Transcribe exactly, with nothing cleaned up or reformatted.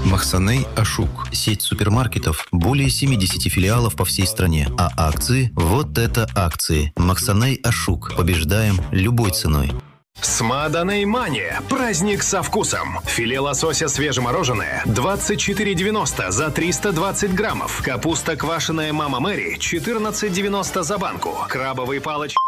Махсаней Ашук. Сеть супермаркетов. Более семидесяти филиалов по всей стране. А акции? Вот это акции. Махсаней Ашук. Побеждаем любой ценой. Смаданей Мания. Праздник со вкусом. Филе лосося свежемороженое двадцать четыре девяносто за триста двадцать граммов. Капуста квашеная Мама Мэри четырнадцать девяносто за банку. Крабовые палочки